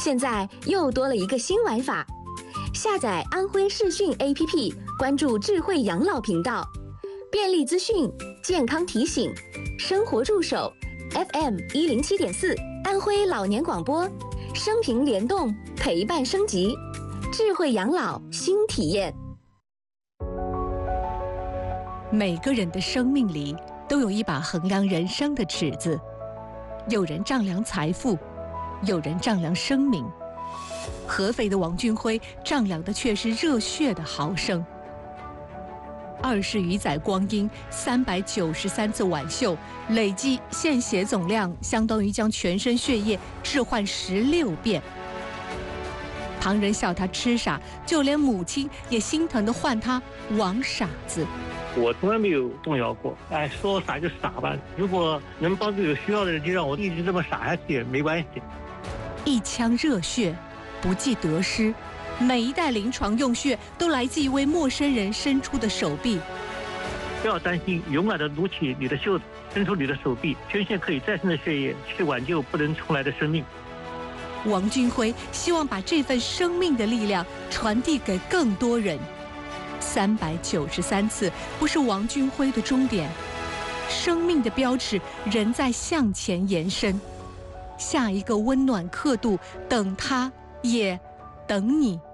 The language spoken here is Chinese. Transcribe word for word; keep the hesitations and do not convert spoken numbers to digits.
现在又多了一个新玩法，下载安徽视讯 A P P， 关注智慧养老频道，便利资讯、健康提醒、生活助手 ，F M 一零七点四，安徽老年广播，生平联动，陪伴升级，智慧养老新体验。 每个人的生命里都有一把衡量人生的尺子，有人丈量财富，有人丈量生命。合肥的王俊辉丈量的却是热血的毫升。二十余载光阴，三百九十三次挽袖，累计献血总量相当于将全身血液置换十六遍。旁人笑他痴傻，就连母亲也心疼地唤他王傻子。 我从来没有动摇过，哎，说傻就傻吧。如果能帮助有需要的人，就让我一直这么傻下去也没关系。 一腔热血，不计得失，每一袋临床用血都来自一位陌生人伸出的手臂。 不要担心，勇敢地撸起你的袖子，伸出你的手臂，捐献可以再生的血液，去挽救不能重来的生命。 王俊辉希望把这份生命的力量传递给更多人。三百九十三次不是王俊辉的终点，生命的标尺仍在向前延伸。下一个温暖刻度，等他，也等你。